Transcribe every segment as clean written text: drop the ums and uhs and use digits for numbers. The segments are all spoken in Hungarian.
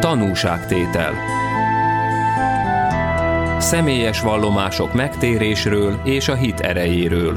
Tanúságtétel. Személyes vallomások megtérésről és a hit erejéről.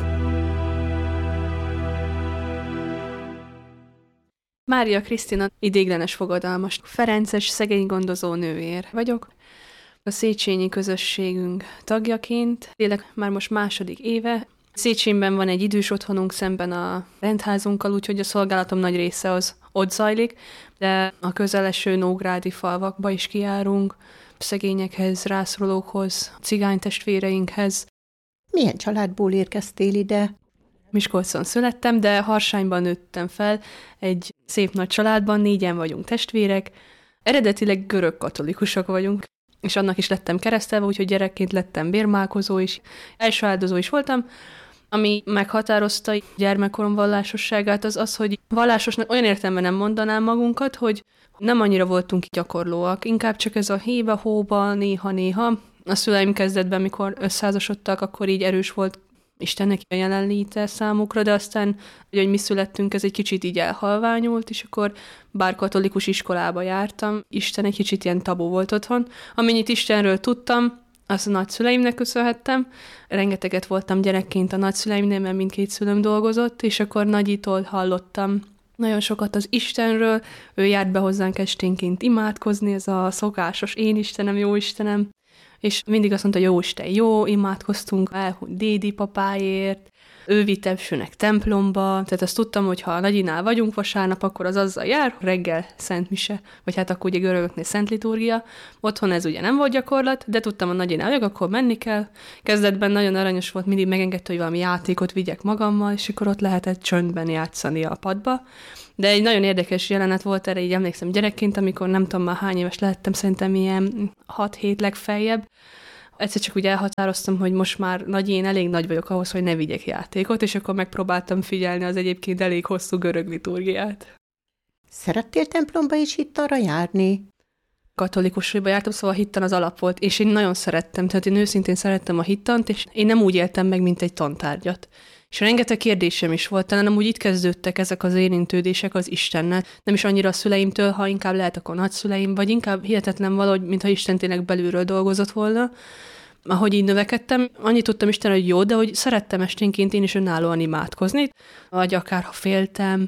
Mária Krisztina ideiglenes fogadalmas, ferences szegénygondozó nővér vagyok. A széchenyi közösségünk tagjaként élek már most második éve. Széchenyben van egy idős otthonunk szemben a rendházunkkal, úgyhogy a szolgálatom nagy része az ott zajlik, de a közeleső nógrádi falvakba is kijárunk, szegényekhez, rászorulókhoz, cigánytestvéreinkhez. Milyen családból érkeztél ide? Miskolcon születtem, de Harsányban nőttem fel, egy szép nagy családban, 4-en vagyunk testvérek. Eredetileg görög katolikusok vagyunk, és annak is lettem keresztelve, úgyhogy gyerekként lettem bérmálkozó is, első áldozó is voltam. Ami meghatározta gyermekkorom vallásosságát, az, hogy vallásosnak olyan értelemben nem mondanám magunkat, hogy nem annyira voltunk gyakorlóak, inkább csak ez a hébe-hóba, néha-néha. A szüleim kezdetben, amikor összeházasodtak, akkor így erős volt Istennek a jelenléte számukra, de aztán, hogy mi születtünk, ez egy kicsit így elhalványult, és akkor bár katolikus iskolába jártam, Isten egy kicsit ilyen tabu volt otthon. Amennyit Istenről tudtam, azt a nagyszüleimnek köszönhettem. Rengeteget voltam gyerekként a nagyszüleimnél, mert mindkét szülőm dolgozott, és akkor nagyitól hallottam nagyon sokat az Istenről. Ő járt be hozzánk esténként imádkozni, ez a szokásos én Istenem, jó Istenem, és mindig azt mondta, jó Isten, jó, imádkoztunk elhunyt dédi papáért, ő vitt elsőnek templomba, tehát azt tudtam, hogy ha a nagyinál vagyunk vasárnap, akkor az azzal jár, reggel Szent Mise, vagy hát akkor ugye görögöknél Szent Liturgia. Otthon ez ugye nem volt gyakorlat, de tudtam, a nagyinál vagyok, akkor menni kell. Kezdetben nagyon aranyos volt, mindig megengedte, hogy valami játékot vigyek magammal, és akkor ott lehetett csöndben játszani a padba. De egy nagyon érdekes jelenet volt erre, így emlékszem gyerekként, amikor nem tudom már hány éves lehettem, szerintem ilyen 6-7 legfeljebb. Egyszer csak úgy elhatároztam, hogy most már én elég nagy vagyok ahhoz, hogy ne vigyek játékot, és akkor megpróbáltam figyelni az egyébként elég hosszú görög liturgiát. Szerettél templomba is hittanra járni? Katolikusba jártam, szóval hittan az alap volt, és én nagyon szerettem, tehát én őszintén szerettem a hittant, és én nem úgy éltem meg, mint egy tantárgyat. És rengeteg kérdésem is volt, talán nem úgy itt kezdődtek ezek az érintődések az Istennel, nem is annyira a szüleimtől, ha inkább lehet akkor nagyszüleim, vagy inkább hihetetlen valahogy, mintha Isten tényleg belülről dolgozott volna. Ahogy így növekedtem, annyit tudtam Istenre, hogy jó, de hogy szerettem esténként én is önállóan imádkozni, vagy akár ha féltem.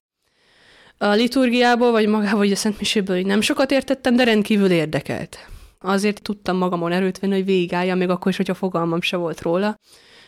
A liturgiából, vagy magából, vagy a Szent Miséből, hogy nem sokat értettem, de rendkívül érdekelt. Azért tudtam magamon erőt venni, hogy végigálljam, még akkor is, hogyha fogalmam se volt róla.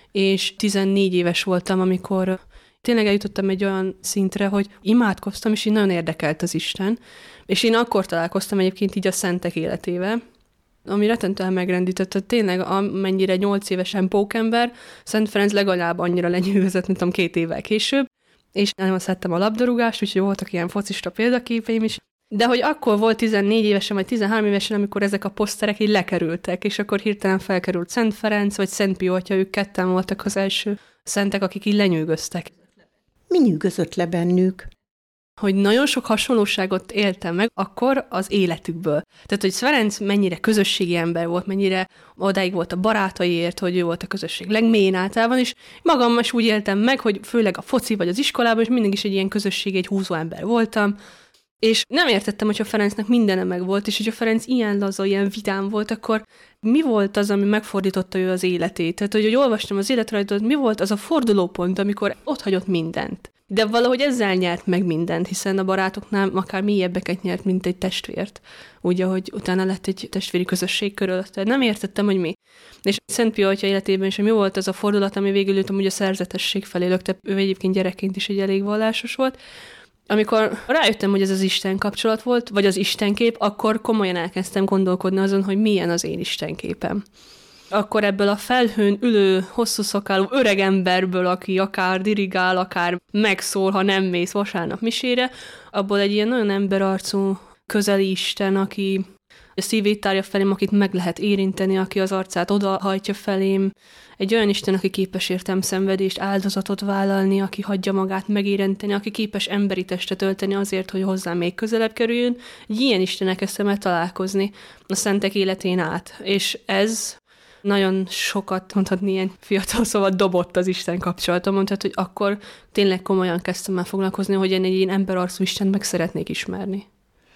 És 14 éves voltam, amikor tényleg eljutottam egy olyan szintre, hogy imádkoztam, és így nagyon érdekelt az Isten. És én akkor találkoztam egyébként így a szentek életével, ami rettentően megrendített, tényleg amennyire 8 évesen pókember, Szent Ferenc legalább annyira lenyűgözött, mint 2 évvel később, és nagyon szerettem a labdarúgást, úgyhogy voltak ilyen focista példaképeim is. De hogy akkor volt 14 évesen, vagy 13 évesen, amikor ezek a poszterek így lekerültek, és akkor hirtelen felkerült Szent Ferenc, vagy Szent Pio atya, ők ketten voltak az első szentek, akik így lenyűgöztek. Mi nyűgözött le bennük? Hogy nagyon sok hasonlóságot éltem meg akkor az életükből. Tehát, hogy Ferenc mennyire közösségi ember volt, mennyire odáig volt a barátaiért, hogy ő volt a közösség legmélyén általában, és magam is úgy éltem meg, hogy főleg a foci vagy az iskolában, és mindig is egy ilyen közösség, egy húzó ember voltam. És nem értettem, hogyha Ferencnek mindene meg volt, és hogyha Ferenc ilyen laza, ilyen vidám volt, akkor mi volt az, ami megfordította ő az életét? Tehát, hogy olvastam az életrajtot, mi volt az a fordulópont, amikor ott hagyott mindent. De valahogy ezzel nyert meg mindent, hiszen a barátoknál akár mélyebbeket nyert, mint egy testvért. Úgy, ahogy utána lett egy testvéri közösség körülött. Nem értettem, hogy mi. És Szent Pio atya életében is, mi volt az a fordulat, ami végül jöttem, hogy a szerzetesség felé lökte. Ő egyébként gyerekként is egy elég vallásos volt. Amikor rájöttem, hogy ez az Isten kapcsolat volt, vagy az Istenkép, akkor komolyan elkezdtem gondolkodni azon, hogy milyen az én Istenképem. Akkor ebből a felhőn ülő, hosszú szakálú öreg emberből, aki akár dirigál, akár megszól, ha nem mész vasárnap misére, abból egy ilyen nagyon emberarcú, közeli Isten, aki a szívét tárja felém, akit meg lehet érinteni, aki az arcát odahajtja felém. Egy olyan Isten, aki képes értem szenvedést, áldozatot vállalni, aki hagyja magát megérinteni, aki képes emberi testet ölteni azért, hogy hozzám még közelebb kerüljön. Egy ilyen Istennek kezdtem el találkozni a szentek életén át. És ez nagyon sokat, mondhatni ilyen fiatal szóval dobott az Isten kapcsolatomon, tehát hogy akkor tényleg komolyan kezdtem el foglalkozni, hogy én egy ilyen emberarcú Istent meg szeretnék ismerni.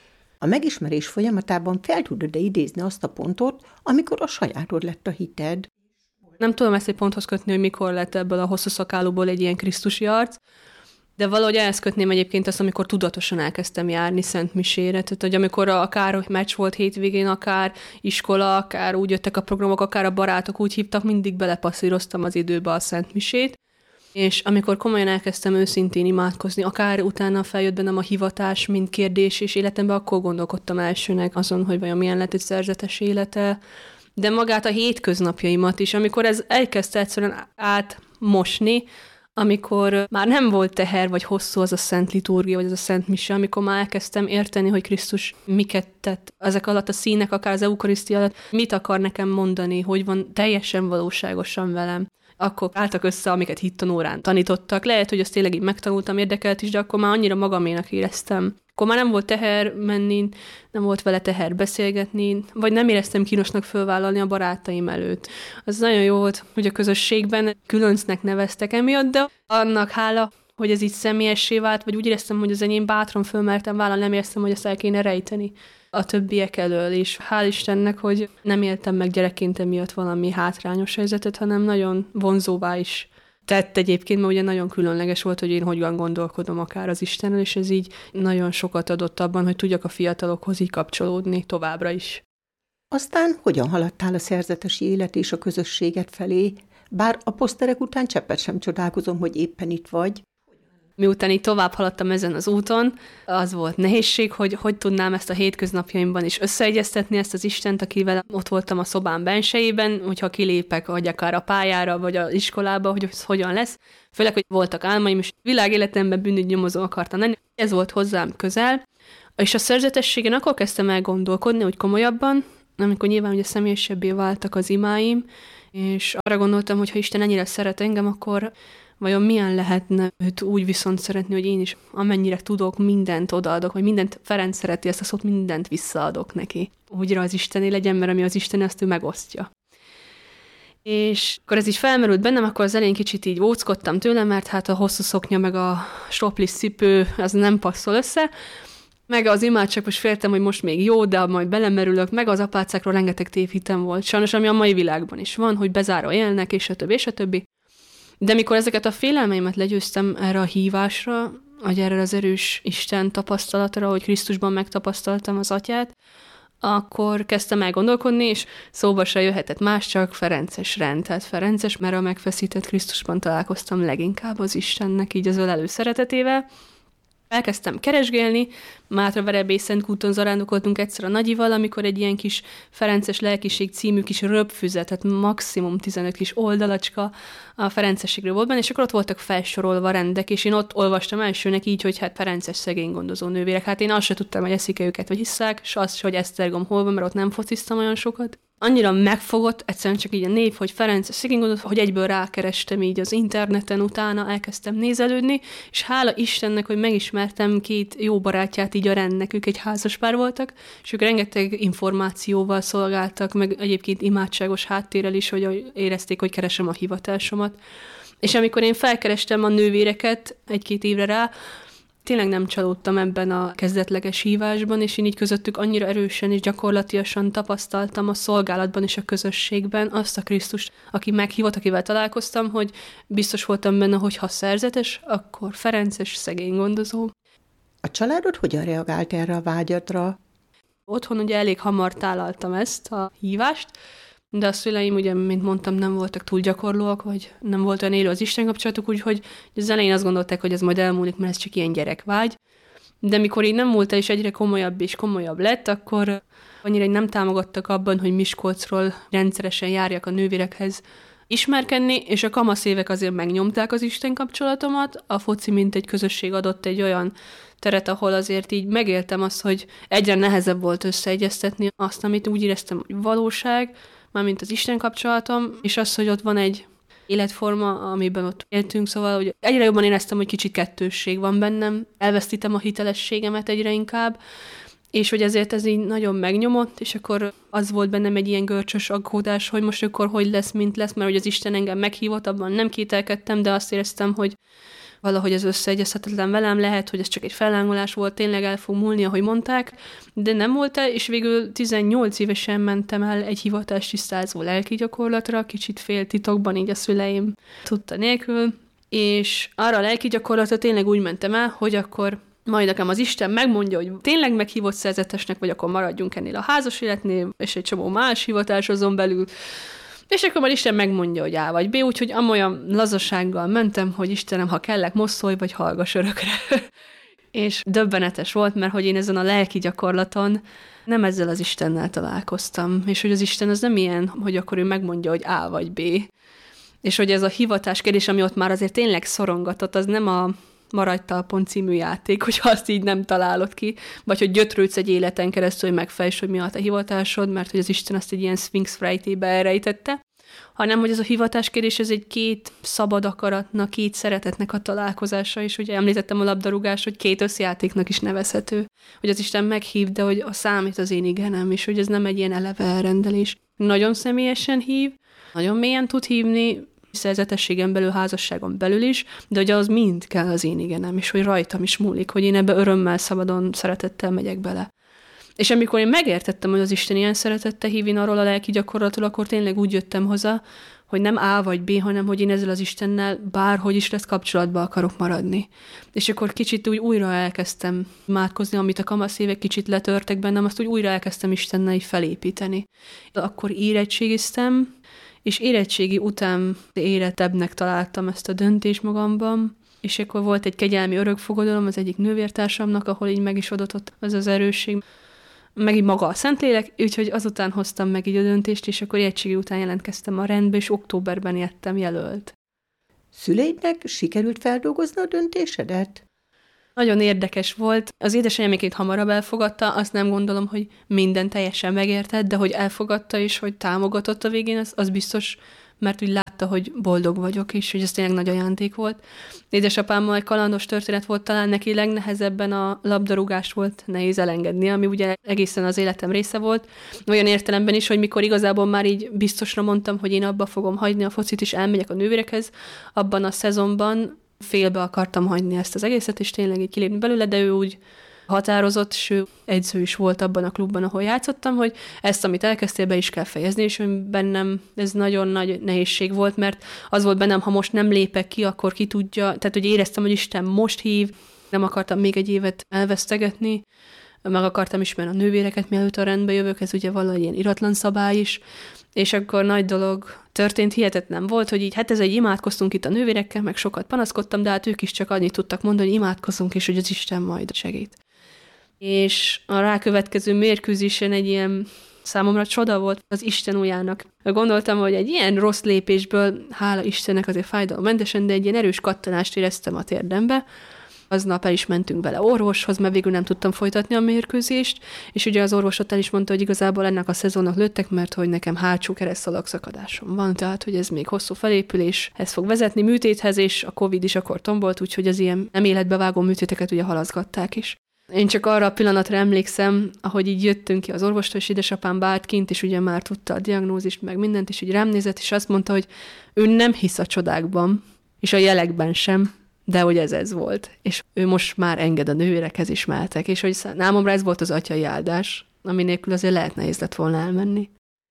A megismerés folyamatában fel tudod-e idézni azt a pontot, amikor a sajátod lett a hited? Nem tudom ezt egy ponthoz kötni, hogy mikor lett ebből a hosszú szakálúból egy ilyen krisztusi arc, de valahogy ehhez kötném egyébként azt, amikor tudatosan elkezdtem járni szentmisére. Tehát, hogy amikor akár meccs volt hétvégén, akár iskola, akár úgy jöttek a programok, akár a barátok úgy hívtak, mindig belepasszíroztam az időbe a szentmisét. És amikor komolyan elkezdtem őszintén imádkozni, akár utána feljött bennem a hivatás, mint kérdés és életemben, akkor gondolkodtam elsőnek azon, hogy vajon milyen lett egy szerzetes élete, de magát a hétköznapjaimat is, amikor ez elkezdte egyszerűen átmosni, amikor már nem volt teher, vagy hosszú az a szent liturgia, vagy az a szent mise, amikor már elkezdtem érteni, hogy Krisztus miket tett ezek alatt a színek, akár az eukarisztia alatt, mit akar nekem mondani, hogy van teljesen valóságosan velem. Akkor álltak össze, amiket hittanórán tanítottak. Lehet, hogy azt tényleg így megtanultam, érdekelt is, de akkor már annyira magaménak éreztem. Akkor már nem volt teher menni, nem volt vele teher beszélgetni, vagy nem éreztem kínosnak fölvállalni a barátaim előtt. Az nagyon jó volt, hogy a közösségben különcnek neveztek emiatt, de annak hála, hogy ez így személyessé vált, vagy úgy éreztem, hogy az enyém bátran fölmertem vállalni, nem éreztem, hogy ezt el kéne rejteni a többiek elől, és hál' Istennek, hogy nem éltem meg gyerekként emiatt valami hátrányos helyzetet, hanem nagyon vonzóvá is tett egyébként, mert ugye nagyon különleges volt, hogy én hogyan gondolkodom akár az Istennel, és ez így nagyon sokat adott abban, hogy tudjak a fiatalokhoz így kapcsolódni továbbra is. Aztán hogyan haladtál a szerzetesi élet és a közösséget felé, bár a poszterek után cseppet sem csodálkozom, hogy éppen itt vagy. Miután így tovább haladtam ezen az úton, az volt nehézség, hogy tudnám ezt a hétköznapjaimban is összeegyeztetni, ezt az Istent, akivel ott voltam a szobám bensejében, hogyha kilépek, vagy akár a pályára, vagy az iskolába, hogy ez hogyan lesz. Főleg, hogy voltak álmaim, és világéletemben bűnügynyomozó akartam lenni. Ez volt hozzám közel. És a szerzetességen akkor kezdtem el gondolkodni, hogy komolyabban, amikor nyilván ugye személyesebbé váltak az imáim, és arra gondoltam, hogy ha Isten ennyire szeret engem, akkor vajon milyen lehetne őt úgy viszont szeretni, hogy én is amennyire tudok, mindent odaadok, vagy mindent, Ferenc szereti ezt a szót, mindent visszaadok neki. Úgyra az Istené legyen, mert ami az Istené, azt ő megosztja. És akkor ez így felmerült bennem, akkor az elején kicsit így óckodtam tőle, mert hát a hosszú szoknya meg a stroplis cipő, az nem passzol össze, meg az imádság, most féltem, hogy most még jó, de majd belemerülök, meg az apácákról rengeteg tévhitem volt. Sajnos, ami a mai világban is van, hogy bezárva élnek, és a többi, és a többi. De mikor ezeket a félelmeimet legyőztem erre a hívásra, vagy erre az erős Isten tapasztalatra, hogy Krisztusban megtapasztaltam az Atyát, akkor kezdtem el gondolkodni, és szóba se jöhetett más, csak ferences rend. Tehát ferences, mert a megfeszített Krisztusban találkoztam leginkább az Istennek, így az ölelő szeretetével. Elkezdtem keresgélni, Mátraverebély Szentkúton zarándokoltunk egyszer a Nagyival, amikor egy ilyen kis Ferences Lelkiség című kis röpfüzetet, maximum 15 kis oldalacska a ferencességről volt benne, és akkor ott voltak felsorolva rendek, és én ott olvastam elsőnek így, hogy hát ferences szegény gondozó nővérek. Hát én azt se tudtam, hogy eszik-e őket, vagy hisszák, s azt, hogy Esztergom hol van, mert ott nem fociztam olyan sokat. Annyira megfogott, egyszerűen csak így a név, hogy Ferences szegény gondozó, hogy egyből rákerestem így az interneten, utána elkezdtem nézelődni, és hála Istennek, hogy megismertem két jó barátját így a rendnek, ők egy házaspár voltak, és ők rengeteg információval szolgáltak, meg egyébként imádságos háttérrel is, hogy érezték, hogy keresem a hivatásomat. És amikor én felkerestem a nővéreket egy-két évre rá, tényleg nem csalódtam ebben a kezdetleges hívásban, és én így közöttük annyira erősen és gyakorlatiasan tapasztaltam a szolgálatban és a közösségben azt a Krisztust, aki meghívott, akivel találkoztam, hogy biztos voltam benne, hogy ha szerzetes, akkor ferences, szegény gondozó. A családod hogyan reagált erre a vágyadra? Otthon ugye elég hamar tálaltam ezt a hívást, de a szüleim ugye, mint mondtam, nem voltak túl gyakorlóak, vagy nem volt olyan élő az Isten kapcsolatuk, úgyhogy az elején azt gondolták, hogy ez majd elmúlik, mert ez csak ilyen gyerekvágy. De mikor így nem múlt el, és egyre komolyabb és komolyabb lett, akkor annyira nem támogattak abban, hogy Miskolcról rendszeresen járjak a nővérekhez ismerkedni, és a kamasz évek azért megnyomták az Isten kapcsolatomat. A foci mint egy közösség adott egy olyan teret, ahol azért így megéltem azt, hogy egyre nehezebb volt összeegyeztetni azt, amit úgy éreztem, hogy valóság, mármint az Isten kapcsolatom, és az, hogy ott van egy életforma, amiben ott éltünk, szóval hogy egyre jobban éreztem, hogy kicsit kettősség van bennem, elvesztítem a hitelességemet egyre inkább, és hogy ezért ez így nagyon megnyomott, és akkor az volt bennem egy ilyen görcsös aggódás, hogy most akkor hogy lesz, mint lesz, mert hogy az Isten engem meghívott, abban nem kételkedtem, de azt éreztem, valahogy ez összeegyezhetetlen velem, lehet, hogy ez csak egy fellángolás volt, tényleg el fog múlni, ahogy mondták, de nem volt el, és végül 18 évesen mentem el egy hivatástisztázó lelki gyakorlatra, kicsit féltitokban, így a szüleim tudta nélkül, és arra a lelki gyakorlatra tényleg úgy mentem el, hogy akkor majd nekem az Isten megmondja, hogy tényleg meghívott szerzetesnek, vagy akkor maradjunk ennél a házas életnél, és egy csomó más hivatás azon belül. És akkor majd Isten megmondja, hogy A vagy B, úgyhogy amolyan lazasággal mentem, hogy Istenem, ha kellek, most szólj, vagy hallgass örökre. És döbbenetes volt, mert hogy én ezen a lelki gyakorlaton nem ezzel az Istennel találkoztam, és hogy az Isten az nem ilyen, hogy akkor ő megmondja, hogy A vagy B. És hogy ez a hivatás kérdés, ami ott már azért tényleg szorongatott, az nem a Maradj talpon című játék, hogyha azt így nem találod ki, vagy hogy gyötrődsz egy életen keresztül, hogy megfejtsd, hogy mi a te hivatásod, mert hogy az Isten azt egy ilyen Sphinx rejtébe elrejtette, hanem hogy ez a hivatáskérdés, ez egy két szabad akaratnak, két szeretetnek a találkozása, és ugye említettem a labdarúgást, hogy két összjátéknak is nevezhető, hogy az Isten meghív, de hogy a számít az én igenem, és hogy ez nem egy ilyen eleve elrendelés. Nagyon személyesen hív, nagyon mélyen tud hívni, szerzetességen belül, házasságon belül is, de hogy az mind kell az én igenem, és hogy rajtam is múlik, hogy én ebbe örömmel, szabadon, szeretettel megyek bele. És amikor én megértettem, hogy az Isten ilyen szeretettel hív, én arról a lelki gyakorlatról, akkor tényleg úgy jöttem hozzá, hogy nem A vagy B, hanem hogy én ezzel az Istennel bárhogy is lesz kapcsolatba akarok maradni. És akkor kicsit úgy újra elkezdtem imádkozni, amit a kamasz évek kicsit letörtek bennem, azt úgy újra elkezdtem Istennel így felépíteni. Akkor érettségiztem, és érettségi után érettebbnek találtam ezt a döntést magamban, és akkor volt egy kegyelmi örökfogadalom az egyik nővértársamnak, ahol így meg is adott az az erősség, meg így maga a Szentlélek, úgyhogy azután hoztam meg így a döntést, és akkor érettségi után jelentkeztem a rendbe, és októberben lettem jelölt. Szüleidnek sikerült feldolgozni a döntésedet? Nagyon érdekes volt. Az édesanyám még hamarabb elfogadta, azt nem gondolom, hogy minden teljesen megértett, de hogy elfogadta és hogy támogatott a végén, az biztos, mert úgy látta, hogy boldog vagyok, és hogy ez tényleg nagy ajándék volt. Édesapámmal egy kalandos történet volt, talán neki legnehezebben a labdarúgás volt nehéz elengedni, ami ugye egészen az életem része volt. Olyan értelemben is, hogy mikor igazából már így biztosra mondtam, hogy én abba fogom hagyni a focit, és elmegyek a nővérekhez, abban a szezonban félbe akartam hagyni ezt az egészet, és tényleg így kilépni belőle, de ő úgy határozott, és ő edző is volt abban a klubban, ahol játszottam, hogy ezt, amit elkezdtél, be is kell fejezni, és bennem ez nagyon nagy nehézség volt, mert az volt bennem, ha most nem lépek ki, akkor ki tudja, tehát hogy éreztem, hogy Isten most hív, nem akartam még egy évet elvesztegetni, meg akartam ismerni a nővéreket, mielőtt a rendbe jövök, ez ugye valahogy ilyen iratlan szabály is, és akkor nagy dolog történt, hihetetlen volt, hogy így, hát ez egy imádkoztunk itt a nővérekkel, meg sokat panaszkodtam, de hát ők is csak annyit tudtak mondani, hogy imádkozunk, és hogy az Isten majd segít. És a rákövetkező mérkőzésen egy ilyen számomra csoda volt az Isten ujjának. Gondoltam, hogy egy ilyen rossz lépésből, hála Istennek azért fájdalommentesen, de egy ilyen erős kattanást éreztem a térdembe. Aznap el is mentünk bele orvoshoz, mert végül nem tudtam folytatni a mérkőzést, és ugye az orvos ott el is mondta, hogy igazából ennek a szezonnak lőttek, mert hogy nekem hátsó keresztszalagszakadásom van, tehát hogy ez még hosszú felépülés, ez fog vezetni műtéthez, és a Covid is akkor tombolt, úgyhogy az ilyen nem életbevágó műtéteket ugye halaszgatták is. Én csak arra a pillanatra emlékszem, ahogy így jöttünk ki az orvostól, és édesapám bárt kint, és ugye már tudta a diagnózist, meg mindent, és így rám nézett, és azt mondta, hogy ő nem hisz a csodákban, és a jelekben sem, de hogy ez volt. És ő most már enged a nővérekhez is mehetek, és hogy számomra ez volt az atyai áldás, ami nélkül azért lehet nehéz lett volna elmenni.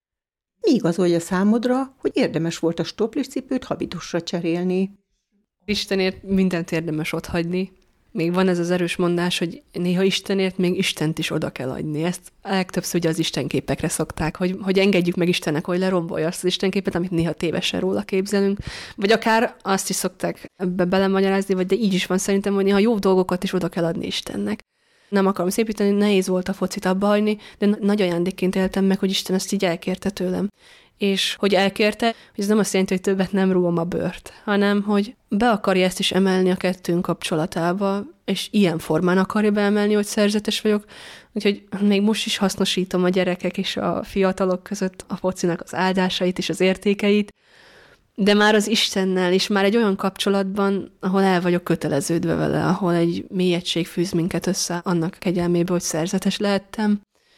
Mi igazolja számodra, hogy érdemes volt a stopliscipőt habitusra cserélni? Istenért mindent érdemes otthagyni. Még van ez az erős mondás, hogy néha Istenért még Istent is oda kell adni. Ezt legtöbbször ugye az istenképekre szokták, hogy engedjük meg Istennek, hogy lerombolja azt az istenképet, amit néha tévesen róla képzelünk. Vagy akár azt is szokták ebbe belemagyarázni, vagy de így is van szerintem, hogy néha jó dolgokat is oda kell adni Istennek. Nem akarom szépíteni, nehéz volt a focit abba hagyni, de nagy ajándékként éltem meg, hogy Isten ezt így elkérte tőlem. És hogy elkérte, hogy ez nem azt jelenti, hogy többet nem rúgom a bőrt, hanem hogy be akarja ezt is emelni a kettőnk kapcsolatába, és ilyen formán akarja beemelni, hogy szerzetes vagyok. Úgyhogy még most is hasznosítom a gyerekek és a fiatalok között a focinak az áldásait és az értékeit, de már az Istennel is, már egy olyan kapcsolatban, ahol el vagyok köteleződve vele, ahol egy mély egység fűz minket össze annak kegyelméből, hogy szerzetes lehettem.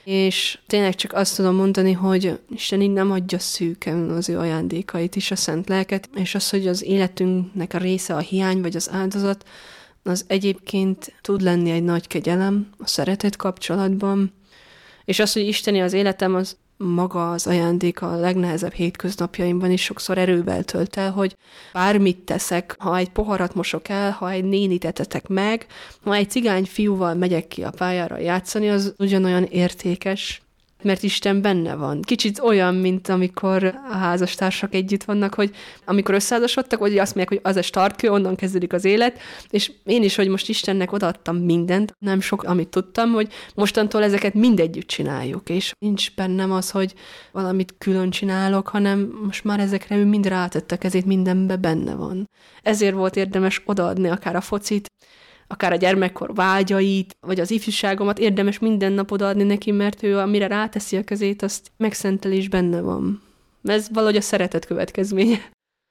És tényleg csak azt tudom mondani, hogy Isten így nem adja szűken az ő ajándékait is, a szent lelket, és az, hogy az életünknek a része a hiány vagy az áldozat, az egyébként tud lenni egy nagy kegyelem a szeretet kapcsolatban, és az, hogy isteni az életem, az maga az ajándéka a legnehezebb hétköznapjaimban is sokszor erővel tölt el, hogy bármit teszek, ha egy poharat mosok el, ha egy nénit etetek meg, ha egy cigány fiúval megyek ki a pályára játszani, az ugyanolyan értékes, mert Isten benne van. Kicsit olyan, mint amikor a házastársak együtt vannak, hogy amikor összeházasodtak, vagy azt mondják, hogy az a startkő, onnan kezdődik az élet, és én is, hogy most Istennek odaadtam mindent, nem sok, amit tudtam, hogy mostantól ezeket mindegyütt csináljuk, és nincs bennem az, hogy valamit külön csinálok, hanem most már ezekre ő mind rátette kezét, mindenbe benne van. Ezért volt érdemes odaadni akár a focit, akár a gyermekkor vágyait, vagy az ifjúságomat érdemes minden nap odaadni neki, mert ő, amire ráteszi a kezét, azt megszentelés benne van. Ez valahogy a szeretet következménye.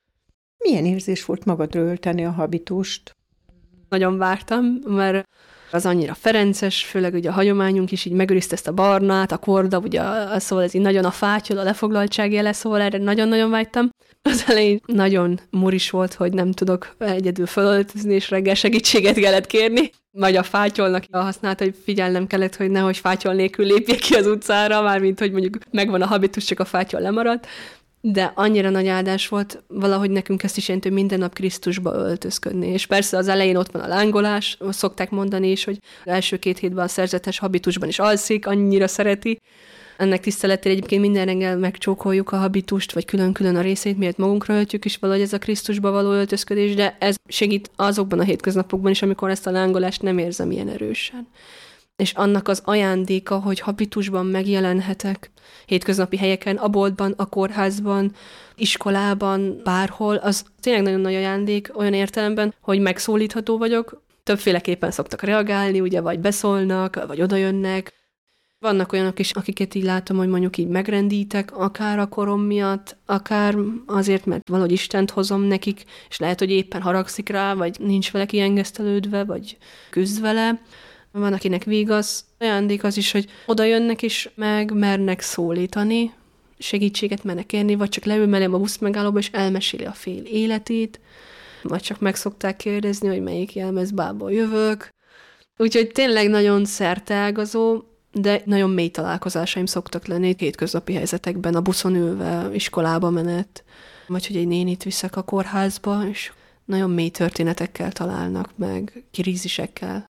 Milyen érzés volt magadra ölteni a habitust? Nagyon vártam, mert az annyira ferences, főleg ugye a hagyományunk is így megőrizte ezt a barnát, a korda, ugye szóval ez így nagyon a fátyol, a lefoglaltság jele, szóval erre nagyon-nagyon vágytam. Az elején nagyon muris volt, hogy nem tudok egyedül fölöltözni, és reggel segítséget kellett kérni. Vagy a fátyolnak használta, hogy figyelnem kellett, hogy nehogy fátyol nélkül lépjek ki az utcára, mármint, hogy mondjuk megvan a habitus, csak a fátyol lemaradt. De annyira nagy áldás volt, valahogy nekünk ezt is jelenti, hogy minden nap Krisztusba öltözködni. És persze az elején ott van a lángolás, szokták mondani is, hogy az első 2 hétben a szerzetes habitusban is alszik, annyira szereti. Ennek tiszteletére egyébként minden reggel megcsókoljuk a habitust, vagy külön-külön a részét, miért magunkra öltjük, és valahogy ez a Krisztusba való öltözködés, de ez segít azokban a hétköznapokban is, amikor ezt a lángolást nem érzem ilyen erősen. És annak az ajándéka, hogy habitusban megjelenhetek, hétköznapi helyeken, a boltban, a kórházban, iskolában, bárhol, az tényleg nagyon nagy ajándék olyan értelemben, hogy megszólítható vagyok. Többféleképpen szoktak reagálni, ugye, vagy beszólnak, vagy odajönnek. Vannak olyanok is, akiket így látom, hogy mondjuk így megrendítek, akár a korom miatt, akár azért, mert valahogy Istent hozom nekik, és lehet, hogy éppen haragszik rá, vagy nincs vele kiengesztelődve, vagy küzd vele. Van, akinek vigasz. Ajándék az is, hogy oda jönnek és mernek szólítani, segítséget mernek kérni, vagy csak leül mellém a buszmegállóba, és elmeséli a fél életét, vagy csak meg szokták kérdezni, hogy melyik jelmezbából jövök. Úgyhogy tényleg nagyon szerteágazó, de nagyon mély találkozásaim szoktak lenni hétköznapi helyzetekben, a buszon ülve, iskolába menet, vagy hogy egy nénit viszek a kórházba, és nagyon mély történetekkel találnak meg, kirízisekkel.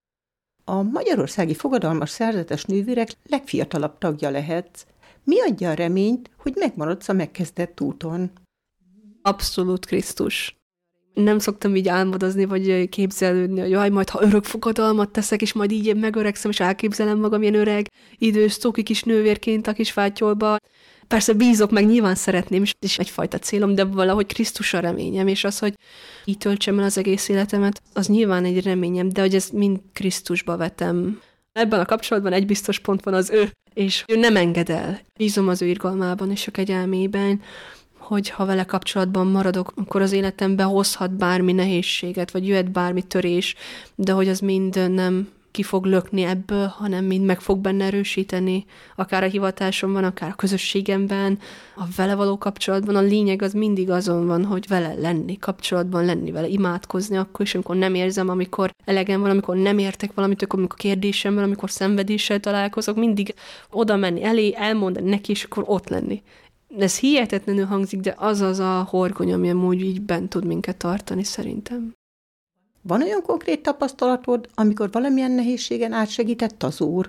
A magyarországi fogadalmas szerzetes nővérek legfiatalabb tagja lehetsz. Mi adja a reményt, hogy megmaradsz a megkezdett úton? Abszolút Krisztus. Nem szoktam így álmodozni, vagy képzelődni, hogy jaj, majd ha örök fogadalmat teszek, és majd így megöregszem, és elképzelem magam ilyen öreg, idős, cuki kis nővérként a kis fátyolba. Persze bízok, meg nyilván szeretném, és egyfajta célom, de valahogy Krisztus a reményem, és az, hogy így töltsem el az egész életemet, az nyilván egy reményem, de hogy ezt mind Krisztusba vetem. Ebben a kapcsolatban egy biztos pont van, az ő, és ő nem enged el. Bízom az ő irgalmában és a kegyelmében, hogy ha vele kapcsolatban maradok, akkor az életembe hozhat bármi nehézséget, vagy jöhet bármi törés, de hogy az mind nem ki fog lökni ebből, hanem mind meg fog benne erősíteni, akár a hivatásomban, akár a közösségemben, a vele való kapcsolatban. A lényeg az mindig azon van, hogy vele lenni, kapcsolatban lenni vele, imádkozni akkor is, amikor nem érzem, amikor elegem van, amikor nem értek valamit, amikor kérdésem van, amikor szenvedéssel találkozok, mindig oda menni elé, elmondani neki, és akkor ott lenni. Ez hihetetlenül hangzik, de az az a horgony, ami amúgy így bent tud minket tartani, szerintem. Van olyan konkrét tapasztalatod, amikor valamilyen nehézségen átsegített az Úr?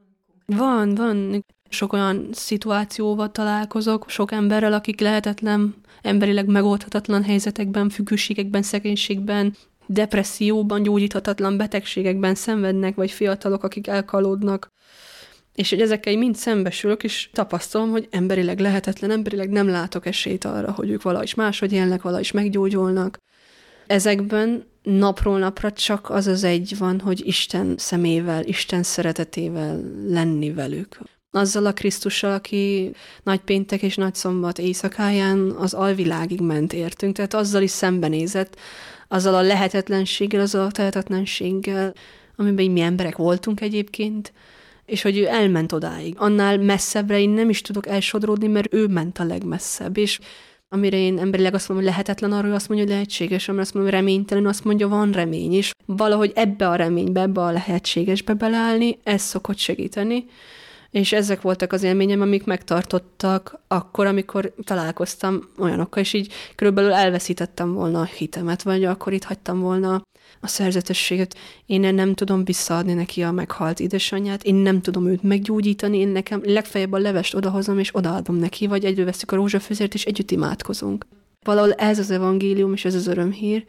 Van. Sok olyan szituációval találkozok, sok emberrel, akik lehetetlen, emberileg megoldhatatlan helyzetekben, függőségekben, szegénységben, depresszióban, gyógyíthatatlan betegségekben szenvednek, vagy fiatalok, akik elkalódnak. És hogy ezekkel mind szembesülök, és tapasztalom, hogy emberileg lehetetlen, emberileg nem látok esélyt arra, hogy ők valahogy máshogy élnek, valahogy meggyógyulnak. Ezekben napról napra csak az az egy van, hogy Isten szemével, Isten szeretetével lenni velük. Azzal a Krisztussal, aki nagypéntek és nagyszombat éjszakáján az alvilágig ment értünk, tehát azzal is szembenézett, azzal a lehetetlenséggel, azzal a tehetetlenséggel, amiben mi emberek voltunk egyébként, és hogy ő elment odáig. Annál messzebbre én nem is tudok elsodródni, mert ő ment a legmesszebb, és amire én emberileg azt mondom, hogy lehetetlen, arról azt mondja, hogy lehetséges, amire azt mondom, hogy reménytelen, azt mondja, van remény, és valahogy ebbe a reménybe, ebbe a lehetségesbe beleállni, ez szokott segíteni, és ezek voltak az élményem, amik megtartottak akkor, amikor találkoztam olyanokkal, és így körülbelül elveszítettem volna a hitemet, vagy akkor itt hagytam volna a szerzetességet. Én nem tudom visszaadni neki a meghalt édesanyját, én nem tudom őt meggyógyítani, én nekem legfeljebb a levest odahozom, és odaadom neki, vagy együtt veszük a rózsafüzért, és együtt imádkozunk. Valahol ez az evangélium, és ez az örömhír,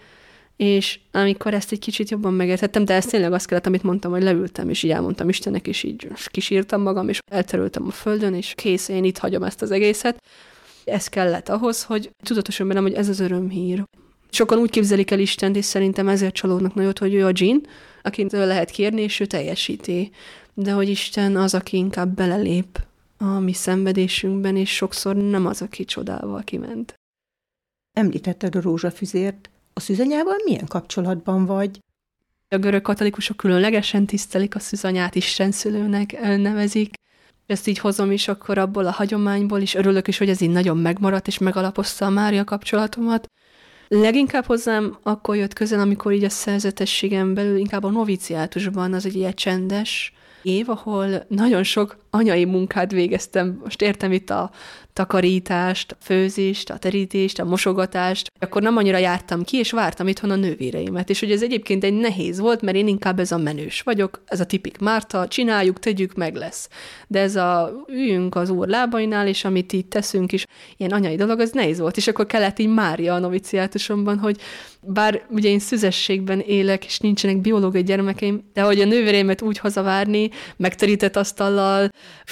és amikor ezt egy kicsit jobban megértettem, de ez tényleg azt kellett, amit mondtam, hogy leültem, és így elmondtam Istennek, és így kisírtam magam, és elterültem a földön, és kész, én itt hagyom ezt az egészet. Ez kellett ahhoz, hogy tudatosan bennem, hogy ez az örömhír. Sokan úgy képzelik el Istent, és szerintem ezért csalódnak nagyot, hogy ő a dzsinn, akintől lehet kérni, és ő teljesíti. De hogy Isten az, aki inkább belelép a mi szenvedésünkben, és sokszor nem az, aki csodával kiment. Említetted a rózsafüzért. A szűzanyával milyen kapcsolatban vagy? A görög katolikusok különlegesen tisztelik a szűzanyát, istenszülőnek nevezik. Ezt így hozom is akkor abból a hagyományból, és örülök is, hogy ez így nagyon megmaradt, és megalapozta a Mária kapcsolatomat. Leginkább hozzám akkor jött közel, amikor így a szerzetességem belül, inkább a noviciátusban, az egy ilyen csendes év, ahol nagyon sok anyai munkát végeztem. Most értem itt a takarítást, a főzést, a terítést, a mosogatást. Akkor nem annyira jártam ki, és vártam itthon a nővéreimet. És hogy ez egyébként egy nehéz volt, mert én inkább ez a menős vagyok, ez a tipik Márta, csináljuk, tegyük, meg lesz. De ez a üljünk az Úr lábainál, és amit így teszünk is, ilyen anyai dolog, az nehéz volt. És akkor kellett így Mária a noviciátusomban, hogy bár ugye én szüzességben élek, és nincsenek biológiai gyermekeim, de hogy a nővéreimet úgy hazavárni, megterített asztallal,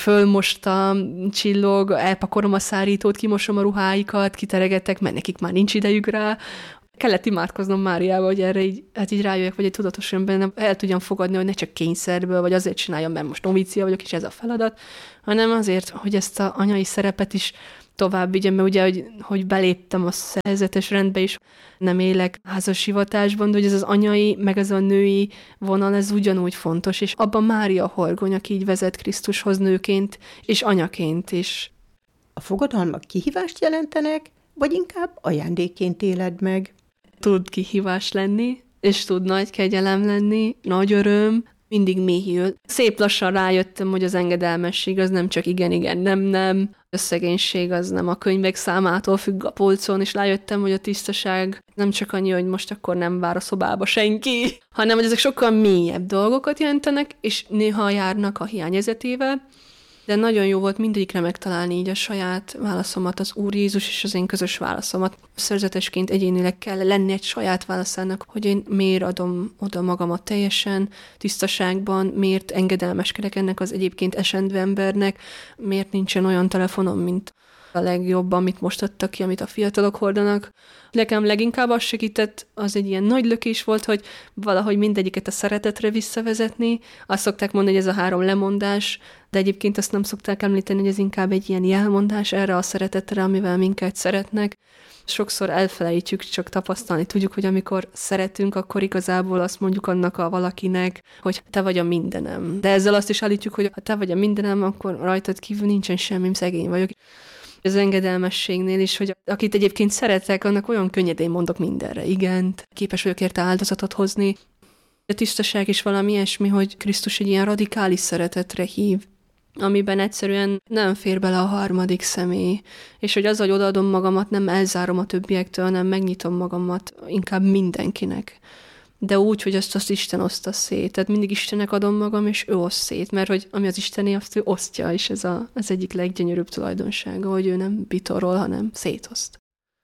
fölmostam, csillog, elpakolom a szárítót, kimosom a ruháikat, kiteregetek, mert nekik már nincs idejük rá. Kellett imádkoznom Máriával, hogy erre így, hát így rájöjjek, vagy egy tudatosan bennem el tudjam fogadni, hogy ne csak kényszerből, vagy azért csináljam, mert most novícia vagyok, és ez a feladat, hanem azért, hogy ezt az anyai szerepet is tovább vigyem, mert ugye, hogy beléptem a szerzetes rendbe is, nem élek házas hivatásban, de hogy ez az anyai, meg ez a női vonal, ez ugyanúgy fontos, és abban Mária horgony, aki így vezet Krisztushoz nőként, és anyaként is. A fogadalmak kihívást jelentenek, vagy inkább ajándékként éled meg? Tud kihívás lenni, és tud nagy kegyelem lenni, nagy öröm, mindig mélyül. Szép lassan rájöttem, hogy az engedelmesség az nem csak igen, nem. A szegénység az nem a könyvek számától függ a polcon, és rájöttem, hogy a tisztaság nem csak annyi, hogy most akkor nem vár a szobába senki, hanem hogy ezek sokkal mélyebb dolgokat jelentenek, és néha járnak a hiányérzetével, de nagyon jó volt mindegyikre megtalálni így a saját válaszomat, az Úr Jézus és az én közös válaszomat. Szerzetesként egyénileg kell lenni egy saját válaszának, hogy én miért adom oda magamat teljesen tisztaságban, miért engedelmeskedek ennek az egyébként esendő embernek, miért nincsen olyan telefonom, mint a legjobb, amit most adtak ki, amit a fiatalok hordanak. Nekem leginkább az segített, az egy ilyen nagy lökés volt, hogy valahogy mindegyiket a szeretetre visszavezetni. Azt szokták mondani, hogy ez a 3 lemondás, de egyébként azt nem szokták említeni, hogy ez inkább egy ilyen jelmondás erre a szeretetre, amivel minket szeretnek. Sokszor elfelejtjük, csak tapasztalni tudjuk, hogy amikor szeretünk, akkor igazából azt mondjuk annak a valakinek, hogy te vagy a mindenem. De ezzel azt is állítjuk, hogy ha te vagy a mindenem, akkor rajtad kívül nincsen semmi, szegény vagyok. Az engedelmességnél is, hogy akit egyébként szeretek, annak olyan könnyedén mondok mindenre igent, képes vagyok érte áldozatot hozni. A tisztaság is valami ilyesmi, hogy Krisztus egy ilyen radikális szeretetre hív, amiben egyszerűen nem fér bele a harmadik személy, és hogy azzal, hogy odaadom magamat, nem elzárom a többiektől, hanem megnyitom magamat inkább mindenkinek. De úgy, hogy azt Isten oszta szét. Tehát mindig Istennek adom magam, és ő oszt szét, mert hogy ami az Istené, azt ő osztja, és ez az egyik leggyönyörűbb tulajdonsága, hogy ő nem bitorol, hanem szétoszt.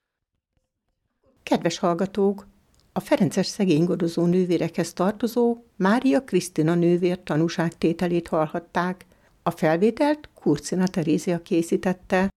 Kedves hallgatók! A ferences szegénygodozó nővérekhez tartozó Mária Krisztina nővér tanúságtételét hallhatták. A felvételt Kurcina Terézia készítette.